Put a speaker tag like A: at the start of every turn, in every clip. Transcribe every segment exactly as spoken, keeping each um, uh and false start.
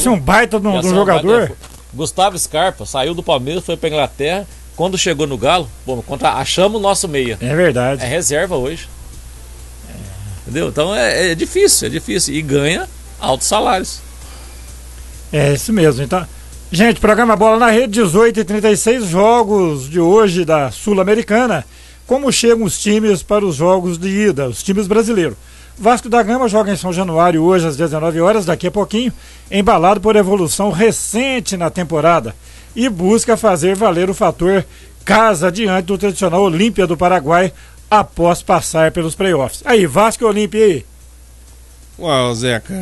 A: ser um baita de um, de um jogador.
B: Um Gustavo Scarpa saiu do Palmeiras, foi pra Inglaterra. Quando chegou no Galo, bom, contra, achamos o nosso meia.
A: É verdade.
B: É reserva hoje. É. Entendeu? Então é, é difícil, é difícil. E ganha altos salários.
A: É isso mesmo. Então, gente, programa Bola na Rede, dezoito e trinta e seis, jogos de hoje da Sul-Americana. Como chegam os times para os jogos de ida, os times brasileiros? Vasco da Gama joga em São Januário hoje às dezenove horas, daqui a pouquinho, embalado por evolução recente na temporada e busca fazer valer o fator casa diante do tradicional Olímpia do Paraguai após passar pelos playoffs. Aí, Vasco e Olímpia aí.
C: Uau, Zeca,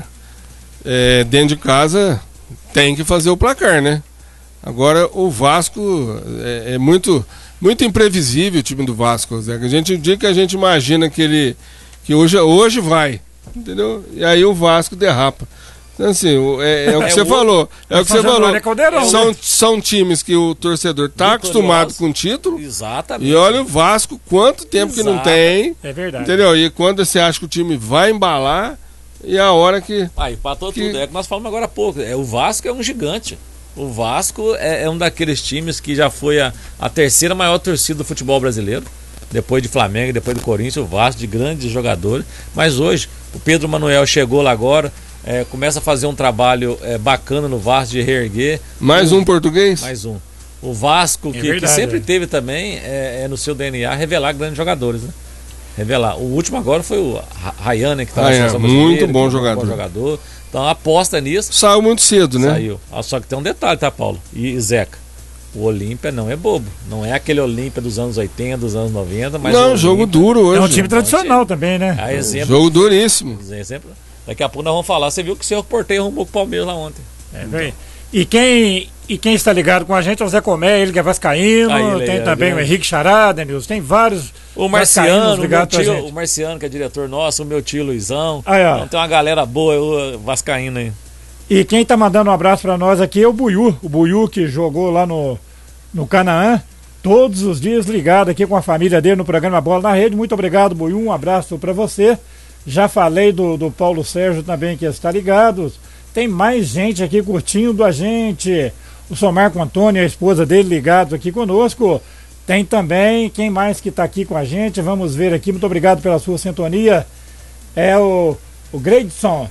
C: é, dentro de casa tem que fazer o placar, né? Agora o Vasco é, é muito, muito imprevisível o time do Vasco, Zeca. A gente, o dia que a gente imagina que ele que hoje, hoje vai, entendeu? E aí o Vasco derrapa. Então, assim, é, é o que é você o... falou. É o que você falou.
A: É Caldeirão,
C: são,
A: né?
C: são times que o torcedor está acostumado com título.
B: Exatamente.
C: E olha o Vasco, quanto tempo Exato. que não tem.
A: É verdade.
C: Entendeu? E quando você acha que o time vai embalar, e a hora que.
B: Ah, empatou
C: que...
B: tudo. É o que nós falamos agora há pouco. É, o Vasco é um gigante. O Vasco é, é um daqueles times que já foi a, a terceira maior torcida do futebol brasileiro. Depois de Flamengo, depois do Corinthians, o Vasco, de grandes jogadores. Mas hoje, o Pedro Manuel chegou lá agora, é, começa a fazer um trabalho é, bacana no Vasco de reerguer.
C: Mais um, um português?
B: Mais um. O Vasco, que, é verdade, que sempre é. teve também, é, é no seu D N A, revelar grandes jogadores, né? Revelar. O último agora foi o Ryan, que estava
C: na muito bom jogador.
B: bom jogador. Então aposta nisso.
C: Saiu muito cedo, né?
B: Saiu. Só que tem um detalhe, tá, Paulo? E Zeca. O Olímpia não é bobo. Não é aquele Olímpia dos anos oitenta, dos anos noventa, mas.
C: Não, jogo duro hoje.
A: É um time tradicional é, também, né?
B: É, exemplo,
C: jogo duríssimo.
B: Exemplo, daqui a pouco nós vamos falar. Você viu que o seu porteiro arrumou com o Palmeiras lá ontem.
A: É, bem. E quem, e quem está ligado com a gente é o Zé Comé, ele que é vascaíno. Aí, tem é, também é, o Henrique Charada, Nilson. Tem vários.
B: O Marciano, o, meu tio, o Marciano, que é diretor nosso, o meu tio Luizão.
A: Aí, ó.
B: Então tem uma galera boa, o vascaíno aí.
A: E quem está mandando um abraço para nós aqui é o Buiú. O Buiú que jogou lá no. No Canaã, todos os dias ligado aqui com a família dele no programa Bola na Rede. Muito obrigado, Buiú, um abraço para você. Já falei do, do Paulo Sérgio também, que está ligado. Tem mais gente aqui curtindo a gente. O São Marco Antônio, a esposa dele, ligados aqui conosco. Tem também, quem mais que está aqui com a gente? Vamos ver aqui, muito obrigado pela sua sintonia. É o, o Greidson,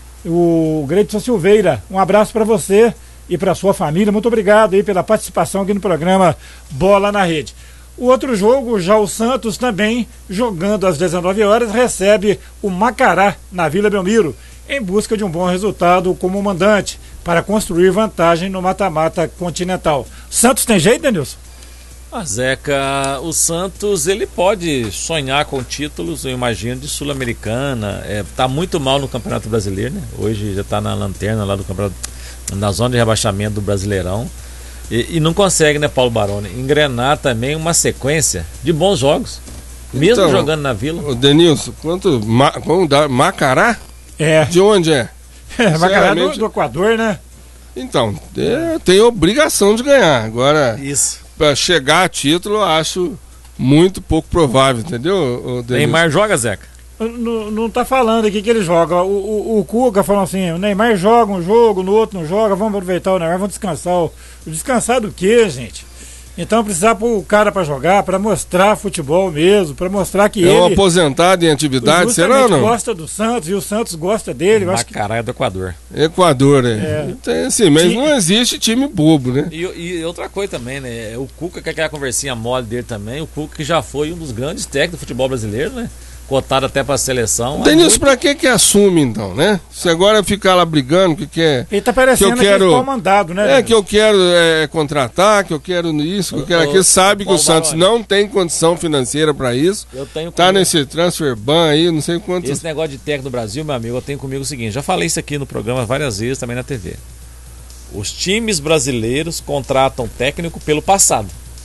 A: o Greidson Silveira. Um abraço para você e para sua família, muito obrigado aí pela participação aqui no programa Bola na Rede. O outro jogo, já o Santos também, jogando às dezenove horas, recebe o Macará na Vila Belmiro, em busca de um bom resultado como mandante, para construir vantagem no mata-mata continental. Santos tem jeito, Denilson?
B: Ah, Zeca, o Santos, ele pode sonhar com títulos, eu imagino, de Sul-Americana. É, tá muito mal no Campeonato Brasileiro, né? Hoje já está na lanterna lá do Campeonato, na zona de rebaixamento do Brasileirão, e, e não consegue, né, Paulo Baroni, engrenar também uma sequência de bons jogos, mesmo então, jogando na Vila.
C: O Denilson, quanto ma, vamos dar, Macará?
A: É.
C: De onde é?
A: É, Macará do, do Equador, né?
C: Então, é, tem obrigação de ganhar. Agora,
B: isso,
C: para chegar a título, eu acho muito pouco provável, entendeu? O
B: Neymar joga, Zeca?
A: Não, não tá falando aqui que ele joga. O, o, o Cuca falou assim: o Neymar joga um jogo, no outro não joga, vamos aproveitar o Neymar, vamos descansar. O, descansar do quê, gente? Então precisar pôr o cara pra jogar, pra mostrar futebol mesmo, pra mostrar que
C: é
A: ele...
C: É um aposentado em atividade, será ou não?
A: Gosta do Santos e o Santos gosta dele. Eu acho que...
B: Macará é do Equador.
C: Equador, é. é. Tem, assim, mas time... não existe time bobo, né?
B: E, e outra coisa também, né? O Cuca, que é aquela conversinha mole dele também, o Cuca que já foi um dos grandes técnicos do futebol brasileiro, né? Cotado até pra seleção.
C: Denilson, muito... pra que que assume então, né? Se agora ficar lá brigando, que quer...
A: Ele tá parecendo que eu quero... que mandado, né?
C: É, Deus? Que eu quero é, contratar, que eu quero isso, que eu quero aquilo. Sabe que o Santos não tem condição financeira pra isso.
B: Eu tenho
C: tá comigo... nesse transfer ban aí, não sei quanto...
B: Esse negócio de técnico do Brasil, meu amigo, eu tenho comigo o seguinte, já falei isso aqui no programa várias vezes, também na T V. Os times brasileiros contratam técnico pelo passado.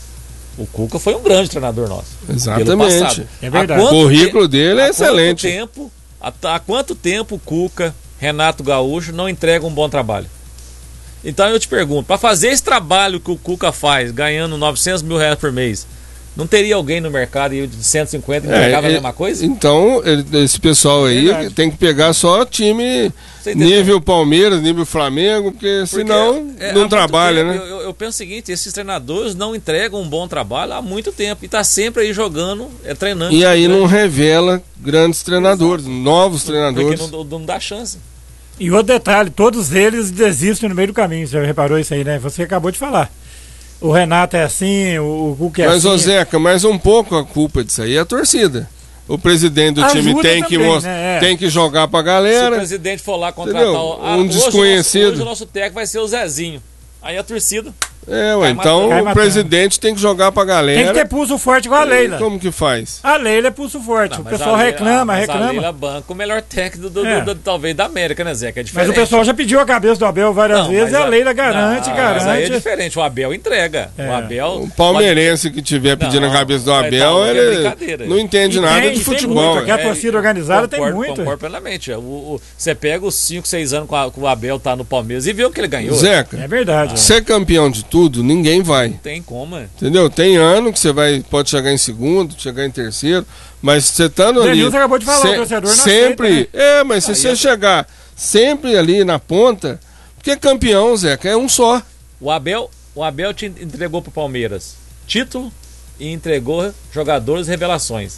B: O Cuca foi um grande treinador nosso.
C: Exatamente.
A: É verdade.
C: O currículo dele é excelente.
B: Tempo, há, há quanto tempo o Cuca, Renato Gaúcho não entregam um bom trabalho? Então eu te pergunto, para fazer esse trabalho que o Cuca faz, ganhando novecentos mil reais por mês, Não teria alguém no mercado de cento e cinquenta que
C: É,
B: entregava
C: é,
B: a mesma coisa?
C: Então, ele- esse pessoal aí
A: Verdade.
C: tem que pegar só time
B: Você entendeu?
C: nível Palmeiras, nível Flamengo, porque,
B: Porque
C: senão
B: é, há
C: não
B: muito
C: trabalha,
B: tempo,
C: né?
B: Eu, eu- eu penso o seguinte, esses treinadores não entregam um bom trabalho há muito tempo. E tá sempre aí jogando, é, treinando.
C: E aí
B: treinando,
C: não revela grandes treinadores, novos treinadores.
B: Porque não, não dá chance.
A: E outro detalhe, todos eles desistem no meio do caminho. Você já reparou isso aí, né? Você acabou de falar. O Renato é assim, o, o Cuca é
C: Mas,
A: assim.
C: ô Zeca, mas um pouco a culpa disso aí é a torcida. O presidente do
A: Ajuda
C: time tem que,
A: também,
C: most-
A: né? É.
C: tem que jogar pra
B: Se o
C: galera.
B: presidente for lá contratar
C: Entendeu?
B: o- ah,
C: Um
B: hoje,
C: desconhecido.
B: O nosso, hoje o nosso técnico vai ser o Zezinho. Aí a torcida.
C: É, ué,
B: Cai
C: então
B: matando.
A: Cai
C: o
A: matando.
C: presidente tem que jogar pra galera.
A: Tem que ter pulso forte igual a Leila.
C: Como que faz?
A: A Leila é pulso forte.
B: Não,
A: o
B: mas
A: pessoal
B: a Leila-
A: reclama,
B: mas
A: reclama.
B: A Leila banca o melhor técnico do, do-
A: É.
B: do- do- talvez da América, né, Zé? Que é
A: Mas
B: diferente.
A: o pessoal já pediu a cabeça do Abel várias
B: Não,
A: vezes
B: mas
A: e a Leila garante,
B: não,
A: garante.
B: Mas aí é diferente, o Abel entrega.
A: É.
B: O Abel.
C: O palmeirense que tiver pedindo
B: Não,
C: a cabeça do
B: mas
C: Abel,
B: tá, é
C: ele
B: brincadeira.
C: não entende
A: E
C: nada
A: tem,
C: de
A: tem
C: futebol.
A: muito, aqui a
C: é.
A: torcida organizada tem
B: concordo,
A: muito.
B: Concordo plenamente. O, o- você pega os cinco, seis anos com, a- com o Abel tá no Palmeiras e vê o que ele ganhou.
C: Zeca,
A: É verdade.
C: ser campeão de tudo, ninguém vai.
B: Não tem como, é.
C: Entendeu? Tem ano que você vai, pode chegar em segundo, chegar em terceiro, mas você estando ali.
A: Denilson acabou de falar, o torcedor não
C: sempre.
A: aceita,
C: É, mas se
B: Ah,
C: você
B: e a-
C: chegar sempre ali na ponta, porque campeão, Zeca, é um só.
B: O Abel, o Abel te entregou pro Palmeiras título e entregou jogadores revelações.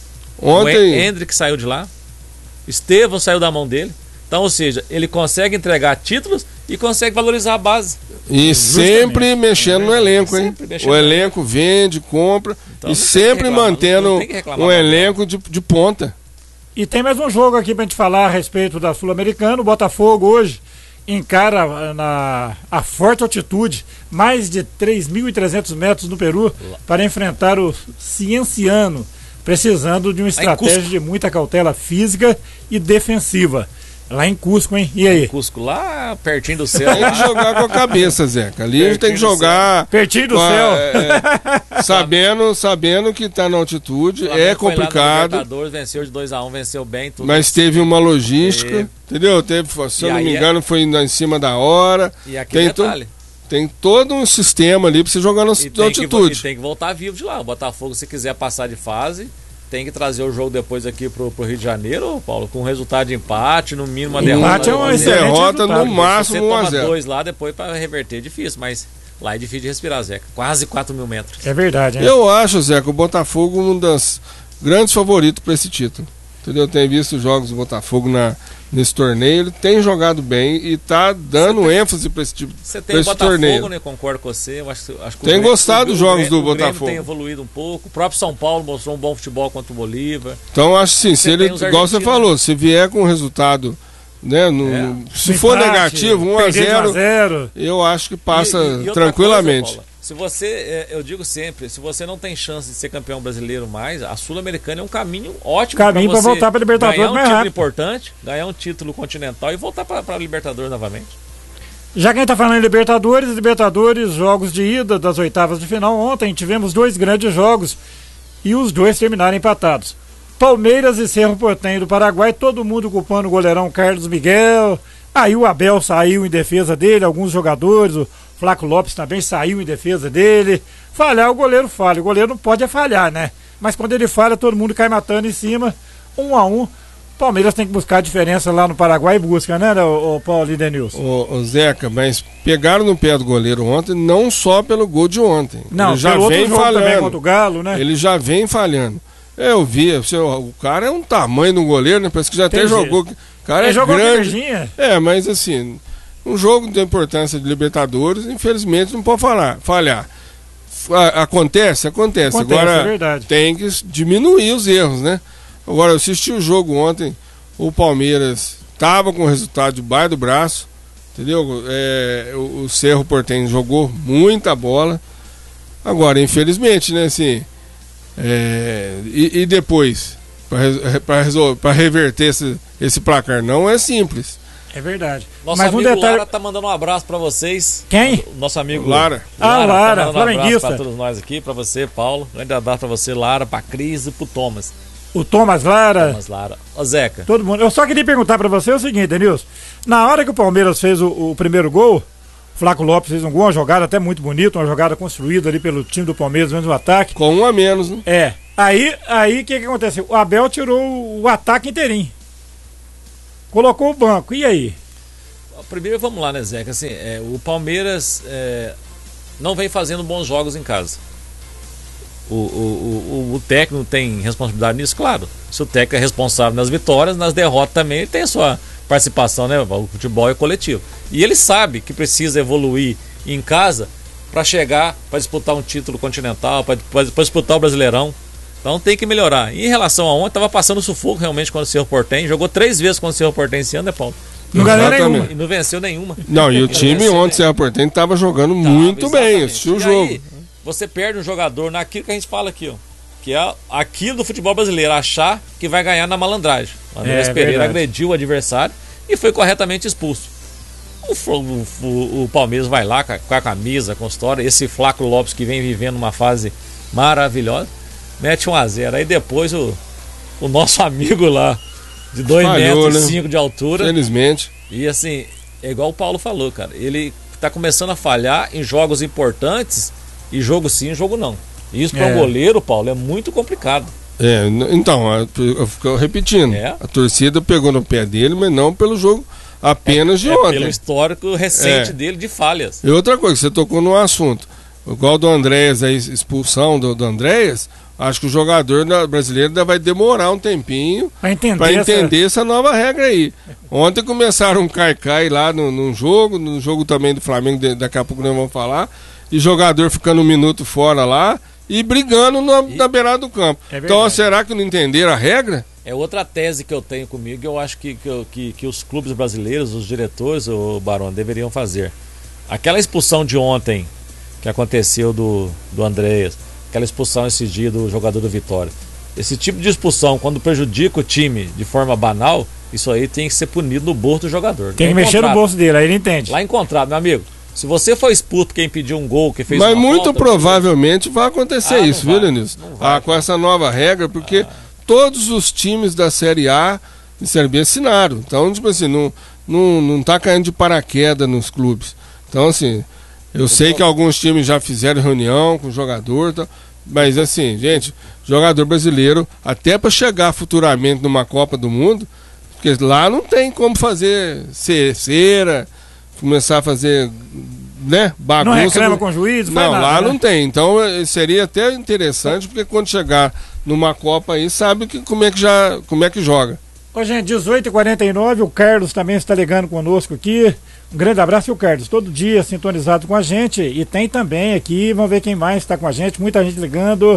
B: O
C: Ontem.
B: Hendrick saiu de lá, Estevão saiu da mão dele. Então, ou seja, ele consegue entregar títulos e consegue valorizar a base.
C: E sempre
A: Justamente.
C: mexendo no elenco, hein?
B: Sempre mexendo
C: O
B: no
C: elenco vende, compra
B: Então,
C: e
B: não tem que
C: sempre
B: reclamar,
C: mantendo
B: não tem que reclamar
C: um
B: do Abel.
C: elenco de, de ponta.
A: E tem mais um jogo aqui pra gente falar a respeito da Sul-Americana. O Botafogo hoje encara ah, na, a forte altitude, mais de três mil e trezentos metros no Peru, para enfrentar o Cienciano, precisando de uma estratégia
B: Cusco.
A: de muita cautela física e defensiva. Lá em Cusco, hein? E aí?
B: Cusco lá, pertinho do céu.
C: Tem que jogar com a cabeça, Zeca. Ali a gente tem que
B: Pertinho do
C: jogar.
A: Pertinho do
C: com a-
A: céu.
C: é, sabendo, sabendo que tá na altitude,
B: O Flamengo
C: é
B: foi lá na
C: complicado.
B: Libertadores, venceu de dois a um, venceu bem. Tudo.
C: Mas teve uma logística,
B: Teve.
C: entendeu? Teve, se eu
B: E
C: não
B: aí
C: me
B: é-
C: engano, foi em cima da hora.
B: E aqui
C: Tem, to-
B: detalhe.
C: tem todo um sistema ali pra você jogar na
B: E tem, que, vo- e
C: altitude.
B: tem que voltar vivo de lá. O Botafogo, se quiser passar de fase, tem que trazer o jogo depois aqui pro, pro Rio de Janeiro, Paulo, com resultado de empate, no mínimo uma derrota.
A: Empate é um
B: um a zero.
A: excelente
C: derrota
A: resultado.
C: no
B: Se
C: máximo
B: você
C: um a
B: toma
C: zero.
B: dois lá, depois para reverter é difícil, mas lá é difícil de respirar, Zeca. Quase quatro mil metros.
A: É verdade, hein?
C: Eu acho, Zeca, o Botafogo um dos grandes favoritos para esse título. Entendeu? Eu tenho visto os jogos do Botafogo na, nesse torneio, ele tem jogado bem e tá dando ênfase para esse tipo
B: Você
C: pra
B: tem o
C: esse
B: Botafogo,
C: torneio.
B: né? Concordo com você. Eu acho, acho que o
C: Tem
B: Grêmio-
C: gostado
B: o-
C: dos
B: o
C: jogos
B: Grêmio-
C: do
B: o Grêmio
C: Botafogo.
B: tem evoluído um pouco. O próprio São Paulo mostrou um bom futebol contra o Bolívar.
C: Então acho assim, se
B: Você
C: ele,
B: tem os
C: igual você
B: argentinos.
C: falou, se vier com um resultado, né, no,
B: É.
C: no- se for
A: Empate,
C: negativo, um a
A: perder de
C: zero,
A: um a zero.
C: eu acho que passa
B: E- e- e outra
C: tranquilamente.
B: coisa, Paula, se você, é, eu digo sempre, se você não tem chance de ser campeão brasileiro mais, a Sul-Americana é um caminho ótimo
A: Caminho pra
B: você
A: voltar pra Libertadores
B: ganhar um
A: mais
B: título
A: rápido.
B: importante, ganhar um título continental e voltar para a Libertadores novamente.
A: Já que a gente tá falando em Libertadores, Libertadores, jogos de ida das oitavas de final. Ontem tivemos dois grandes jogos e os dois terminaram empatados. Palmeiras e Cerro Porteño do Paraguai, todo mundo culpando o goleirão Carlos Miguel. Aí o Abel saiu em defesa dele, alguns jogadores, o Flaco Lopes também saiu em defesa dele. Falhar, o goleiro falha. O goleiro não pode é falhar, né? Mas quando ele falha, todo mundo cai matando em cima, um a um. Palmeiras tem que buscar a diferença lá no Paraguai e busca, né, o, o Paulo e Denilson?
C: Ô, ô, Zeca, mas pegaram no pé do goleiro ontem, não só pelo gol de ontem.
A: Não,
C: ele já
A: pelo outro
C: vem
A: jogo também
C: falhando.
A: contra o Galo, né?
C: Ele já vem falhando. Eu vi, o seu- o cara é um tamanho do goleiro, né? Parece que já até
A: Tem
C: jogou. O cara
A: Ele
C: é
A: jogou
C: grande.
A: Virgínia.
C: É, mas assim, um jogo de importância de Libertadores, infelizmente não pode falar, falhar. A- Acontece, acontece.
A: Acontece,
C: Agora
A: é verdade.
C: tem que diminuir os erros, né? Agora, eu assisti o jogo ontem, o Palmeiras estava com o resultado debaixo do braço, entendeu? É, o, o Cerro Porteño jogou muita bola. Agora, infelizmente, né, assim, é, e, e depois, para reverter esse, esse placar, não é simples.
A: É verdade.
B: Nosso
A: Mas um
B: amigo
A: detalhe.
B: Lara tá mandando um abraço para vocês.
A: Quem?
B: O nosso amigo
C: Lara.
A: Ah, Lara,
B: tá mandando um abraço
A: flamenguista.
B: para todos nós aqui, para você, Paulo. Grande abraço para você, Lara, para Cris e pro Thomas.
A: O Thomas Lara,
B: Thomas Lara. Ô, Zeca.
A: todo mundo. Eu só queria perguntar pra você o seguinte, Denilson. Na hora que o Palmeiras fez o, o primeiro gol, Flaco Lopes fez um gol, uma jogada até muito bonita, uma jogada construída ali pelo time do Palmeiras, mesmo no ataque.
C: Com um a menos, né?
A: É. Aí, aí o que que aconteceu? O Abel tirou o ataque inteirinho. Colocou o banco, e aí?
B: Primeiro vamos lá, né, Zeca? Assim, é, o Palmeiras é, não vem fazendo bons jogos em casa. O, o, o, o técnico tem responsabilidade nisso? Claro. Se o técnico é responsável nas vitórias, nas derrotas também ele tem a sua participação, né? O futebol é coletivo. E ele sabe que precisa evoluir em casa para chegar, para disputar um título continental, para disputar o Brasileirão. Então tem que melhorar. E em relação a ontem, estava passando sufoco realmente contra o Cerro Porteño. Jogou três vezes contra o Cerro Porteño esse ano, né, Paulo?
A: Não ganhou nenhuma.
B: E não venceu nenhuma.
C: Não, e o time ontem, o Cerro Porteño, estava jogando tava, muito exatamente. bem, assistiu o jogo. Aí,
B: você perde um jogador naquilo que a gente fala aqui, ó. Que é aquilo do futebol brasileiro, achar que vai ganhar na malandragem. O Andrés é, Pereira verdade. agrediu o adversário e foi corretamente expulso. O, o, o, o Palmeiras vai lá com a, com a camisa, com a história. Esse Flaco Lopes que vem vivendo uma fase maravilhosa, mete um a zero. Aí depois o, o nosso amigo lá, de dois metros e cinco né? de altura.
C: Felizmente.
B: E assim, é igual o Paulo falou, cara. Ele tá começando a falhar em jogos importantes, e jogo sim, jogo não. Isso para o é. goleiro, Paulo, é muito complicado.
C: É, então, eu fico repetindo. É. A torcida pegou no pé dele, mas não pelo jogo apenas é, de
B: é
C: ontem.
B: Pelo histórico recente é. dele de falhas.
C: E outra coisa, você tocou no assunto. Igual do Andréas, a expulsão do, do Andréas, acho que o jogador brasileiro ainda vai demorar um tempinho para entender, entender essa... essa nova regra aí. Ontem começaram um cai-cai lá no, no jogo, no jogo também do Flamengo, daqui a pouco nós vamos falar, e jogador ficando um minuto fora lá e brigando na, e... na beirada do campo. É então, será que não entenderam a regra?
B: É outra tese que eu tenho comigo, eu acho que, que, que, que os clubes brasileiros, os diretores, o Barão, deveriam fazer. Aquela expulsão de ontem, que aconteceu do, do Andréas, aquela expulsão esse dia do jogador do Vitória. Esse tipo de expulsão, quando prejudica o time de forma banal, isso aí tem que ser punido no bolso do jogador.
A: Tem que mexer no bolso dele, aí ele entende.
B: Lá em contrato, meu amigo. Se você for expulso porque impediu um gol, que fez
C: Mas
B: uma
C: muito
B: falta,
C: provavelmente vai acontecer
B: ah,
C: isso, viu, Lenilson? Ah, com essa nova regra, porque ah. todos os times da Série A e Série B assinaram. Então, tipo assim, não, não, não tá caindo de paraquedas nos clubes. Então, assim, eu sei que alguns times já fizeram reunião com o jogador, tá? Mas assim, gente, jogador brasileiro, até para chegar futuramente numa Copa do Mundo, porque lá não tem como fazer cera, começar a fazer, né, bagunça.
A: Não reclama com o juiz?
C: Não,
A: nada,
C: lá
A: né?
C: não tem. Então seria até interessante, porque quando chegar numa Copa aí, sabe que, como, é que já, como é que joga.
A: Ô, gente, dezoito e quarenta e nove, o Carlos também está ligando conosco aqui. Um grande abraço, o Carlos, todo dia sintonizado com a gente. E tem também aqui, vamos ver quem mais está com a gente, muita gente ligando.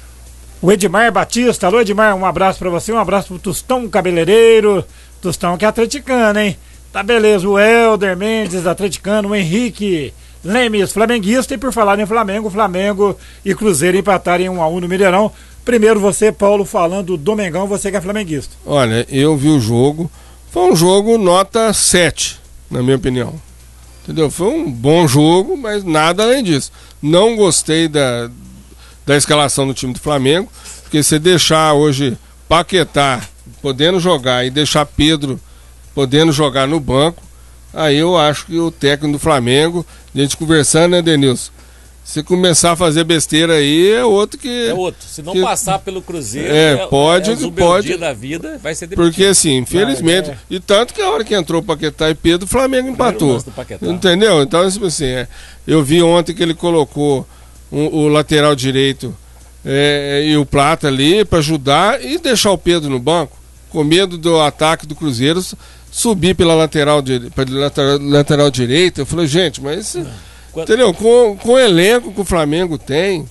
A: O Edmar Batista. Alô, Edmar, um abraço para você, um abraço pro Tostão Cabeleireiro. Tostão que é atleticano, hein? Tá beleza, o Helder Mendes, atleticano, o Henrique Lemes, flamenguista. E por falar em Flamengo, Flamengo e Cruzeiro empataram em um a um no Mineirão. Primeiro você, Paulo, falando do Mengão, você que é flamenguista.
C: Olha, eu vi o jogo, foi um jogo nota sete, na minha opinião. Entendeu? Foi um bom jogo, mas nada além disso. Não gostei da, da escalação do time do Flamengo, porque se deixar hoje Paquetá podendo jogar e deixar Pedro podendo jogar no banco, aí eu acho que o técnico do Flamengo, a gente conversando, né, Denilson? Se começar a fazer besteira aí, é outro que...
B: É outro. Se não que, passar pelo Cruzeiro,
C: é, pode, é
B: pode da vida, vai ser demitido.
C: Porque assim, infelizmente, é, é. e tanto que a hora que entrou Paquetá e Pedro, o Flamengo empatou. Entendeu? Então, assim, é, eu vi ontem que ele colocou um, o lateral direito é, e o Plata ali para ajudar e deixar o Pedro no banco, com medo do ataque do Cruzeiro subir pela lateral, pela lateral, lateral direita. Eu falei, gente, mas... É. Entendeu? Com, com o elenco que o Flamengo tem,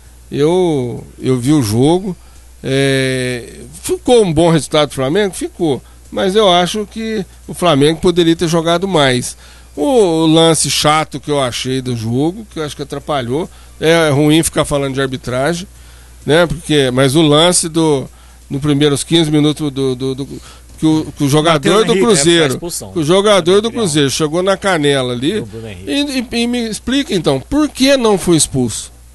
C: eu, eu vi o jogo, é, ficou um bom resultado do Flamengo? Ficou, mas eu acho que o Flamengo poderia ter jogado mais. O lance chato que eu achei do jogo, que eu acho que atrapalhou, é ruim ficar falando de arbitragem, né? Porque, mas o lance do, no primeiros quinze minutos do, do, do Que o, que o jogador do Cruzeiro, que o jogador do Cruzeiro chegou na canela ali e, e, e me explica então, por que não foi expulso?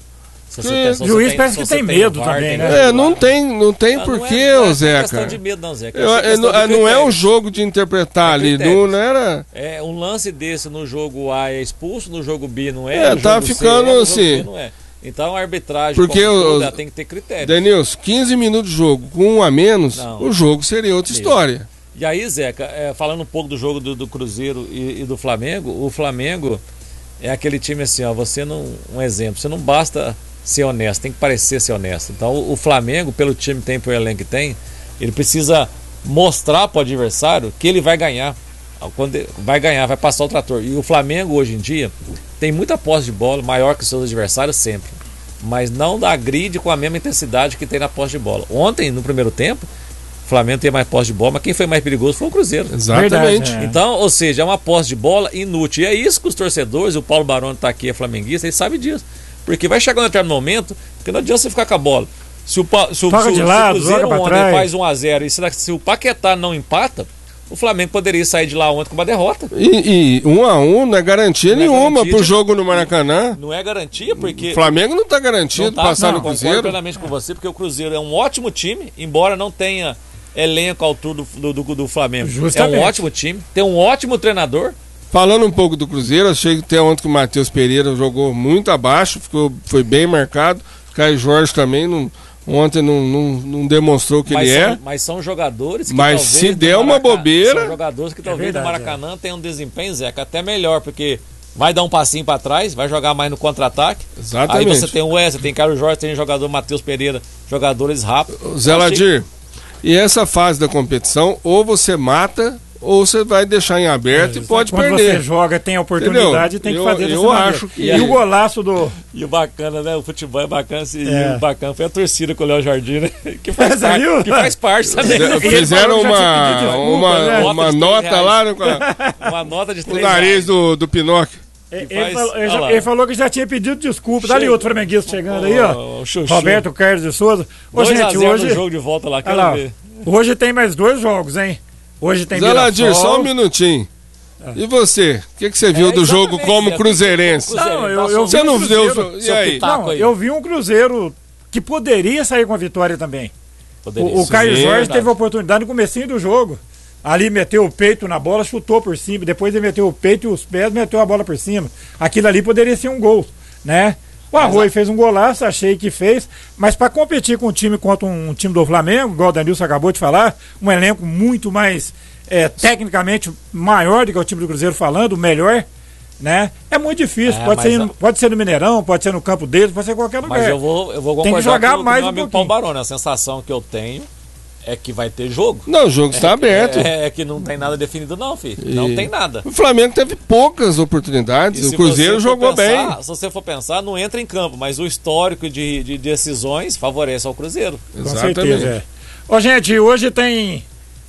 B: Se
C: Que-
B: você tem- se
A: O
B: você
A: juiz
B: tem-
A: parece
B: se
A: que
B: você
A: tem
B: tem
A: medo
B: o V A R,
A: também,
B: tem
A: né?
B: o
C: É,
B: V A R.
C: não tem, não tem
B: Ah,
C: porquê,
B: não é, não
C: ô
B: é
C: Zeca.
B: questão de medo, não, Zeca.
C: Eu-
B: É
C: é,
B: questão
C: não,
B: de
C: é, não é um
B: critério.
C: jogo de interpretar
B: É
C: ali,
B: critério.
C: não, não era.
B: É, um lance desse no jogo A é expulso, no jogo B não é.
C: É,
B: no
C: tá
B: jogo C
C: ficando
B: é, no
C: assim.
B: jogo B não é. Então a arbitragem
C: Porque
B: como um todo,
C: o-
B: ela tem que ter critério.
C: Denilson, quinze minutos de jogo com um a menos,
B: Não.
C: o jogo seria outra
B: Isso.
C: história.
B: E aí, Zeca, é, falando um pouco do jogo do, do Cruzeiro e, e do Flamengo, o Flamengo é aquele time assim, ó, você não. Um exemplo, você não basta ser honesto, tem que parecer ser honesto. Então o, o Flamengo, pelo time que tem, pelo elenco que tem, ele precisa mostrar para o adversário que ele vai ganhar. Quando ele vai ganhar, vai passar o trator. E o Flamengo hoje em dia tem muita posse de bola, maior que os seus adversários sempre. Mas não dá grid com a mesma intensidade que tem na posse de bola. Ontem, no primeiro tempo, o Flamengo tem mais posse de bola, mas quem foi mais perigoso foi o Cruzeiro.
C: Exatamente.
A: Verdade, é.
B: Então, ou seja, é uma posse de bola inútil. E é isso que os torcedores, o Paulo Baroni está aqui, é flamenguista, ele sabe disso. Porque vai chegar um determinado momento, porque não adianta você ficar com a bola. Se o, Pa- se o,
A: Toca
B: se o-
A: de
B: se o
A: lado,
B: Cruzeiro
A: joga pra
B: ontem
A: trás.
B: faz um a zero e se, se o Paquetá não empata, o Flamengo poderia sair de lá ontem com uma derrota.
C: E, e um a um não é garantia
B: Não é
C: nenhuma
B: garantia
C: pro
B: de-
C: jogo no Maracanã.
B: Não é garantia, porque...
C: O Flamengo não tá garantido
B: Não tá,
C: passar
B: não,
C: no
B: concordo
C: Cruzeiro.
B: plenamente com você, porque o Cruzeiro é um ótimo time, embora não tenha elenco à altura do, do, do, do Flamengo.
A: Justamente.
B: É um ótimo time, tem um ótimo treinador.
C: Falando um pouco do Cruzeiro, achei que até ontem que o Matheus Pereira jogou muito abaixo, ficou, foi bem marcado. O Caio Jorge também não, ontem não, não, não demonstrou o que
B: mas,
C: ele
B: são,
C: é.
B: mas são jogadores que
C: Mas
B: talvez
C: se
B: no
C: der uma
B: Maracanã-
C: bobeira-
B: São jogadores que talvez
A: verdade,
B: no Maracanã tenham um desempenho, Zeca, até melhor, porque vai dar um passinho pra trás, vai jogar mais no contra-ataque.
C: Exatamente.
B: Aí você tem o Wesley, tem Caio Jorge, tem o jogador Matheus Pereira, jogadores rápidos.
C: Zé Ladir, e essa fase da competição, ou você mata, ou você vai deixar em aberto e pode
A: Quando
C: perder.
A: você joga, tem a oportunidade,
C: Entendeu?
A: tem que
C: Eu-
A: fazer
C: eu
A: dessa maneira.
C: acho que-
A: E o golaço do...
B: E o bacana, né? O futebol é bacana. E
A: É.
B: o bacana foi a torcida com o Léo Jardim, né? Que faz,
A: Você
B: parte,
A: viu?
B: que faz parte também.
C: Fizeram-
A: Ele falou
C: Fizeram
A: que já tinha
C: uma,
A: pedido desculpa,
C: uma,
A: né?
C: uma
B: Nota de
C: nota
B: três
C: lá no, com a-
B: Uma nota de
C: o
B: três
C: nariz
B: reais.
C: do, do Pinóquio.
A: Ele,
B: faz-
A: falou, ele
B: olha
A: já-
B: lá.
A: ele falou que já tinha pedido desculpa. Dá ali
B: Chega.
A: outro flamenguista chegando aí, ó.
B: Ô, ô, Chuchu.
A: Roberto Carlos de Souza. Ô,
B: dois a
A: gente,
B: zero
A: hoje...
B: no jogo de volta lá,
A: Olha
B: quero
A: lá,
B: ver.
A: hoje tem mais dois jogos, hein? Hoje tem
C: Zé Ladir,
A: Mirassol.
C: só um minutinho. E você? O que, que você viu
B: É,
C: do jogo
B: exatamente,
C: como
B: é,
C: cruzeirense?
B: como
A: Não, eu,
B: Passou
A: eu
B: um
A: vi
C: Você
A: um
C: não viu?
A: Cruzeiro-
C: E
B: Seu
C: aí?
B: pitaco.
A: Não,
B: aí.
A: eu vi um Cruzeiro que poderia sair com a vitória também.
B: Poderia
A: O, o
B: ser.
A: Caio
C: Sim,
A: Jorge
B: verdade.
A: teve a oportunidade no comecinho do jogo. Ali meteu o peito na bola, chutou por cima. Depois ele meteu o peito e os pés, meteu a bola por cima. Aquilo ali poderia ser um gol, né? O Arroio fez um golaço, achei que fez. Mas para competir com um time contra um, um time do Flamengo, igual o Danilson acabou de falar, um elenco muito mais é, tecnicamente maior do que o time do Cruzeiro falando, melhor, né? É muito difícil.
B: É,
A: pode,
B: mas
A: ser,
B: a-
A: pode ser no Mineirão, pode ser no campo deles, pode ser em qualquer lugar.
B: Mas eu vou, eu vou
A: Tem que
B: concordar
A: jogar
B: com,
A: mais
B: com o
A: um
B: meu amigo Paulo
A: pouquinho.
B: Baroni. A sensação que eu tenho é que vai ter jogo.
C: Não, o jogo está aberto.
B: É, é que não tem nada definido, não, filho. Não
C: E-
B: tem nada.
C: O Flamengo teve poucas oportunidades.
B: E
C: O
B: se
C: Cruzeiro
B: você for
C: jogou
B: pensar,
C: bem.
B: Se você for pensar, não entra em campo, mas o histórico de, de decisões favorece ao Cruzeiro.
A: Com
C: Exatamente.
A: certeza, é. Ô, gente, hoje tem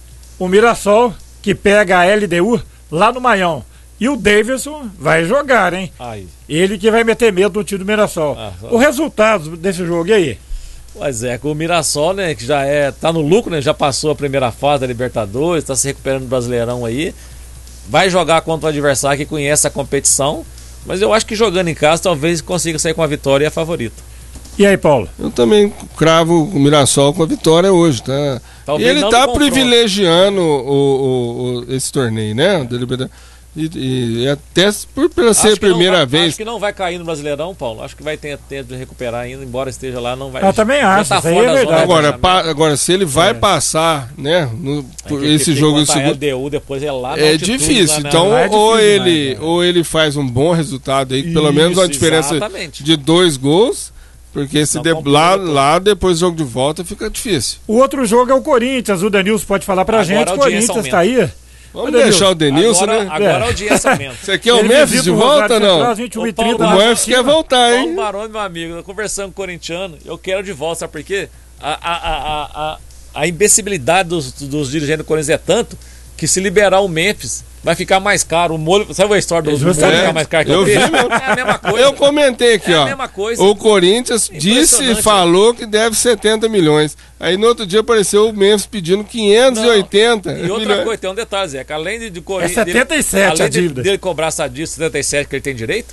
A: o Mirassol que pega a L D U lá no Maião. E o Davidson vai jogar, hein?
B: Aí.
A: Ele que vai meter medo no time do Mirassol.
B: Ah,
A: o resultado desse jogo, e aí?
B: Pois é, com o Mirassol, né, que já é, tá no lucro, né, já passou a primeira fase da Libertadores, tá se recuperando do Brasileirão aí. Vai jogar contra um adversário que conhece a competição, mas eu acho que jogando em casa talvez consiga sair com a vitória e é favorito.
A: E aí, Paulo?
C: Eu também cravo o Mirassol com a vitória hoje, tá?
B: Talvez
C: e ele
B: não
C: tá
B: no confronto.
C: privilegiando o, o- o- esse torneio, né? Da Libertadores. E, e até por pela ser a
B: Acho que não
C: primeira
B: vai-
C: vez.
B: Acho que não vai cair no Brasileirão, Paulo. Acho que vai ter tempo de recuperar ainda, embora esteja lá, não vai.
A: Eu também
B: já
A: acho,
B: tá
A: isso aí
B: fora
A: é
B: da zona
A: verdade.
B: de
C: Agora,
B: rebaixamento.
C: pa- agora, se ele vai
A: É.
C: passar, né? no- por
B: Porque
C: esse
B: tem
C: jogo
B: que
C: em
B: botar
C: segundo.
B: L D U depois é lá na
C: É
B: altitude,
C: difícil.
B: lá na-
C: Então,
A: lá é
C: ou,
A: difícil
C: ele,
A: demais, né?
C: ou ele faz um bom resultado aí, pelo menos uma
B: Isso,
C: diferença
B: exatamente.
C: de dois gols. Porque se
B: Não
C: de-
B: complica
C: lá,
B: depois.
C: lá depois do jogo de volta fica difícil.
A: O outro jogo é o Corinthians. O Danilson pode falar pra
B: Agora
A: gente.
B: a
A: O
B: audiência
A: Corinthians tá aí.
C: Vamos
A: Ô, Denilson,
C: deixar o Denilson,
B: agora,
C: né?
B: agora
A: É.
B: a audiência aumenta.
C: Você quer o
A: Ele
C: Memphis
A: visita
C: de
A: o
C: volta
A: Rosário
C: ou
A: Central,
C: não?
A: às vinte e um e
B: Ô, Paulo,
A: trinta
C: O
A: na
C: Memphis quer
A: Argentina.
C: voltar,
B: Paulo
C: hein?
B: Baroni, meu amigo, eu conversando com o corintiano, eu quero de volta, sabe por quê? A, a, a, a, a, a imbecilidade dos, dos dirigentes do Corinthians é tanto que se liberar o Memphis vai ficar mais caro. O molho, sabe a história do, do molho
A: Justamente.
B: ficar mais caro que
C: Eu
B: o
C: vi
B: peixe?
C: mesmo.
B: É a mesma coisa.
C: Eu comentei aqui,
B: É a
C: ó.
B: mesma coisa.
C: O Corinthians disse e
B: Impressionante.
C: falou que deve setenta milhões. Aí no outro dia apareceu o Memphis pedindo quinhentos e oitenta
B: E outra
C: milhões.
B: coisa, tem um detalhe, Zé, que além de, de Corinthians.
A: É setenta e sete
B: além
A: a
B: de-
A: dívida.
B: dele cobrar essa dívida setenta e sete que ele tem direito,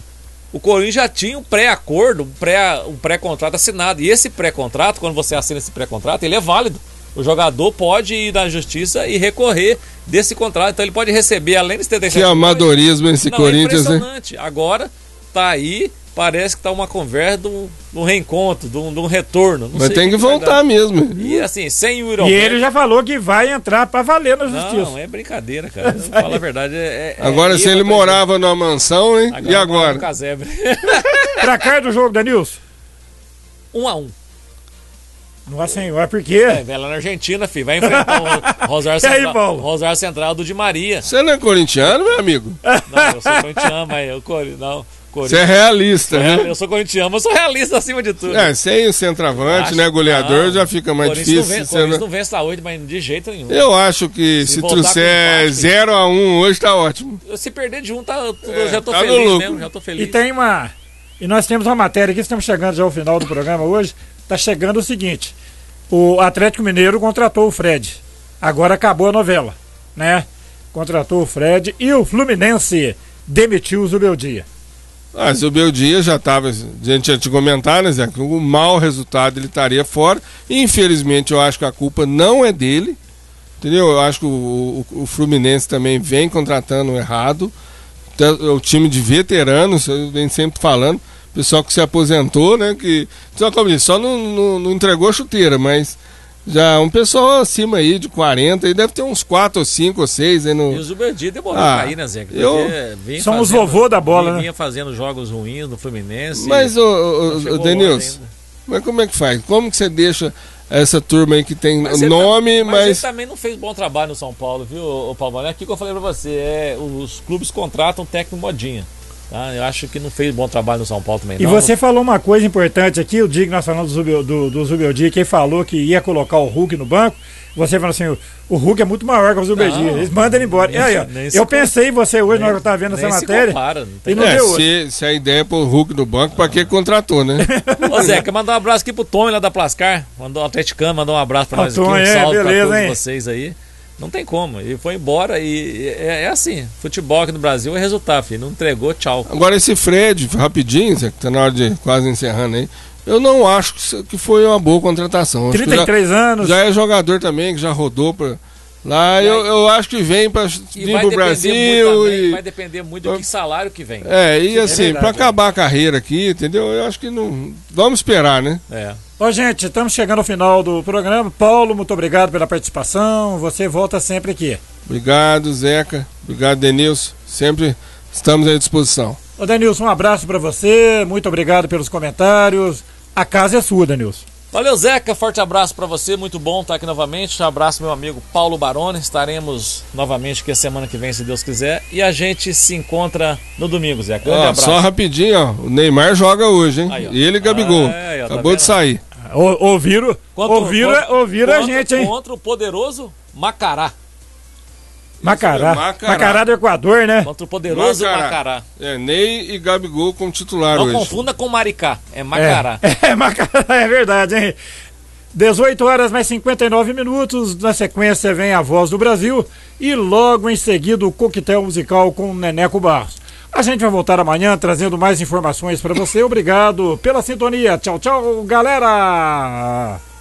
B: o Corinthians já tinha um pré-acordo, um pré, um pré-contrato assinado. E esse pré-contrato, quando você assina esse pré-contrato, ele é válido. O jogador pode ir na justiça e recorrer desse contrato. Então ele pode receber, além de setenta e sete
C: Que amadorismo esse
B: não,
C: Corinthians,
B: é impressionante. Né? Agora tá aí, parece que tá uma conversa de um, de um reencontro, de um, de um retorno. Não
C: Mas
B: sei
C: tem que, que voltar mesmo.
B: E assim, sem o Yuri
A: E
B: Alberto,
A: ele já falou que vai entrar pra valer na justiça.
B: Não, é brincadeira, cara. Eu falo a verdade. É, é,
C: Agora,
B: é
C: se ele morava numa mansão, hein?
B: agora
C: E agora?
B: Casebre.
A: Pra cá do jogo, Denilson?
B: Um a um.
A: Nossa senhora, por quê?
B: É, vai lá na Argentina, filho. Vai enfrentar o Rosário
A: E aí,
B: Central,
A: Paulo?
B: Rosário Central do Di Maria.
C: Você não é corintiano, meu amigo?
B: Não, eu sou corintiano, mas eu Cori- não.
C: Você é realista, né?
B: Eu sou corintiano, mas eu sou realista acima de tudo.
C: É, sem o centroavante,
B: Acho-
C: né? Goleador
B: não,
C: já fica mais
B: Corinthians
C: difícil.
B: Não vence,
C: você
B: Corinthians
C: não-
B: não vence a oito, mas de jeito nenhum.
C: Eu acho que
B: Se
C: se,
B: voltar com
C: trouxer
B: empate,
C: zero a um hoje tá ótimo.
B: Se perder de um, tá, tudo-
C: É,
B: eu já tô
C: tá no
B: feliz
C: lucro.
B: mesmo, já tô feliz.
A: E tem uma. E nós temos uma matéria aqui, estamos chegando já ao final do programa hoje. Tá chegando o seguinte: o Atlético Mineiro contratou o Fred. Agora acabou a novela, né? Contratou o Fred e o Fluminense demitiu o Zubeldia.
C: Ah, se o Beldia já estava, a gente tinha te comentar, né, Zé? Que o mau resultado ele estaria fora. Infelizmente, eu acho que a culpa não é dele. Entendeu? Eu acho que o, o, o Fluminense também vem contratando errado. O time de veteranos, eu venho sempre falando, pessoal que se aposentou, né? Que, só, como disse, só não, não, não entregou a chuteira, mas já um pessoal acima aí de quarenta, aí deve ter uns quatro ou cinco ou seis aí no.
B: E o Zuberdi demorou
C: Ah,
B: a cair, né, Zé? Porque
C: eu-
B: vinha
A: São os
B: fazendo-
A: vovô da bola,
B: vinha
A: né?
B: fazendo jogos ruins no Fluminense.
C: Mas,
B: e
C: ô,
B: não
C: ô,
B: chegou
C: ô,
B: longe
C: Denilson,
B: ainda.
C: mas como é que faz? Como que você deixa essa turma aí que tem
B: Mas ele
C: nome,
B: tá- mas ele
C: mas.
B: também não fez bom trabalho no São Paulo, viu, ô Paulo? É aquilo que eu falei pra você, é, os clubes contratam técnico modinha. Tá? Eu acho que não fez bom trabalho no São Paulo também.
A: E
B: não.
A: você falou uma coisa importante aqui, o dia que nós falamos do, Zubel, do, do Zubeldia, que ele falou que ia colocar o Hulk no banco. Você falou assim, o, o Hulk é muito maior que o Zubeldia.
B: Não,
A: Eles mandam ele embora.
B: nem
A: E aí,
B: se-
A: ó,
B: nem se
A: eu
B: com-
A: pensei em você hoje, na hora
B: nem-
A: que eu estava vendo essa
B: nem se
A: matéria.
B: compara, não tem
A: E não
C: É,
A: deu hoje.
C: se, se a ideia é pôr o Hulk no banco, pra que contratou, né?
B: Ô Zé, quer mandar um abraço aqui pro Tony lá da Plascar. Mandou um atleticano, mandou um abraço pra
A: Ó,
B: nós aqui. Um
A: Tony, é,
B: salve
A: beleza,
B: pra todos
A: hein?
B: vocês aí. Não tem como. Ele foi embora e é, é assim. Futebol aqui no Brasil é resultado, filho. Não entregou, tchau.
C: Agora esse Fred, rapidinho, Zé, que tá na hora de quase encerrando aí, eu não acho que isso- que foi uma boa contratação. Acho que
A: trinta e três anos.
C: já, já é jogador também, que já rodou pra lá.
B: E
C: Eu,
B: aí-
C: eu acho que vem pra
B: E
C: vir
B: vai
C: pro
B: depender
C: Brasil
B: muito também,
C: e.
B: vai depender muito do que salário que vem.
C: É, e assim,
A: verdade,
C: pra
A: é.
C: acabar a carreira aqui, entendeu? Eu acho que não. Vamos esperar, né?
B: É.
A: Ô, gente, estamos chegando ao final do programa. Paulo, muito obrigado pela participação. Você volta sempre aqui.
C: Obrigado, Zeca. Obrigado, Denilson. Sempre estamos à disposição.
A: Ô, Denilson, um abraço para você. Muito obrigado pelos comentários. A casa é sua, Denilson.
B: Valeu, Zeca. Forte abraço pra você. Muito bom estar aqui novamente. Um abraço, meu amigo Paulo Baroni. Estaremos novamente aqui a semana que vem, se Deus quiser. E a gente se encontra no domingo, Zeca. Grande
C: Ó,
B: abraço.
C: só rapidinho, ó. O Neymar joga hoje, hein?
B: Aí, ó.
C: E ele e Gabigol.
B: Ah, é, ó, tá
C: Acabou de
B: vendo?
C: sair.
A: Ô, ouviram
B: Contra-
A: ouviram,
B: contra-
A: ouviram a
B: contra-
A: gente, hein?
B: Contra o poderoso Macará.
A: Macará.
C: Macará.
A: Macará do Equador, né?
B: Contra o poderoso
C: Macará.
B: Macará.
C: É, Ney e Gabigol como titular
B: Não
C: hoje.
B: confunda com Maricá. É Macará.
A: É, é, Macará, é verdade, hein? dezoito horas mais cinquenta e nove minutos. Na sequência vem a Voz do Brasil e logo em seguida o coquetel musical com o Neneco Barros. A gente vai voltar amanhã trazendo mais informações para você. Obrigado pela sintonia. Tchau, tchau, galera!